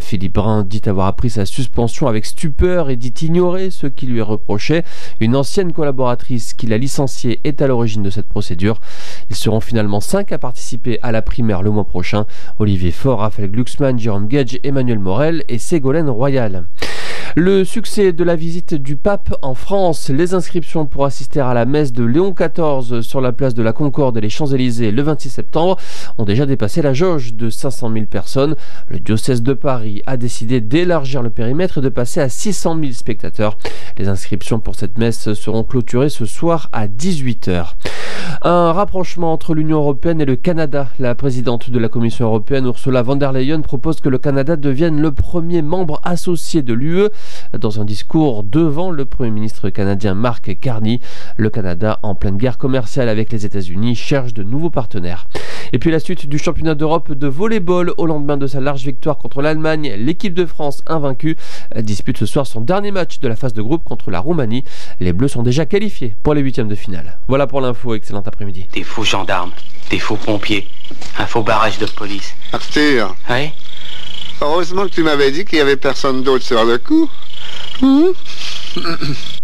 Philippe Brun dit avoir appris sa suspension avec stupeur et dit ignorer ce qui lui est reproché. Une ancienne collaboratrice qui l'a licencié est à l'origine de cette procédure. Ils seront finalement 5 à participer à la primaire le mois prochain. Olivier Faure, Raphaël Glucksmann, Jérôme Gage, Emmanuel Morel et Ségolène Royal. Le succès de la visite du pape en France, les inscriptions pour assister à la messe de Léon XIV sur la place de la Concorde et les Champs-Élysées le 26 septembre ont déjà dépassé la jauge de 500 000 personnes. Le diocèse de Paris a décidé d'élargir le périmètre et de passer à 600 000 spectateurs. Les inscriptions pour cette messe seront clôturées ce soir à 18h. Un rapprochement entre l'Union européenne et le Canada. La présidente de la Commission européenne, Ursula von der Leyen, propose que le Canada devienne le premier membre associé de l'UE. Dans un discours devant le Premier ministre canadien Mark Carney, le Canada, en pleine guerre commerciale avec les États-Unis, cherche de nouveaux partenaires. Et puis la suite du championnat d'Europe de volley-ball au lendemain de sa large victoire contre l'Allemagne. L'équipe de France, invaincue, dispute ce soir son dernier match de la phase de groupe contre la Roumanie. Les Bleus sont déjà qualifiés pour les huitièmes de finale. Voilà pour l'info, excellent après-midi. Des faux gendarmes, des faux pompiers, un faux barrage de police. Arthur, Oui? heureusement que tu m'avais dit qu'il n'y avait personne d'autre sur le coup.